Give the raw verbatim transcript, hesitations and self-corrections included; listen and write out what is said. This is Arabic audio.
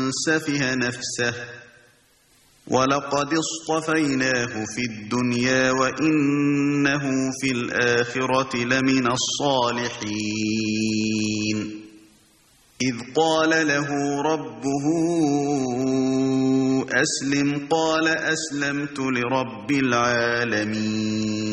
سفه نفسه ولقد اصطفيناه في الدنيا وإنه في الآخرة لمن الصالحين إذ قال له ربه أسلم قال أسلمت لرب العالمين